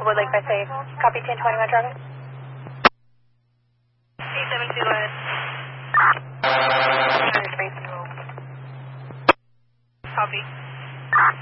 Woodlake by safe. Copy 1021 traffic. 872 ahead. Copy.